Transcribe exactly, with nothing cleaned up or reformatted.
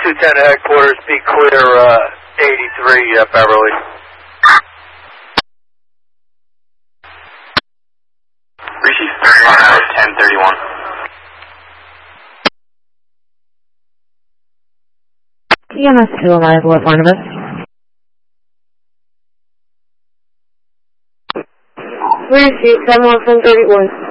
two ten headquarters, be clear, uh, eighty-three, uh, Beverly. Receive thirty-one out of ten thirty-one. E M S two arrival at Barnabas. We received seven one seven thirty-one.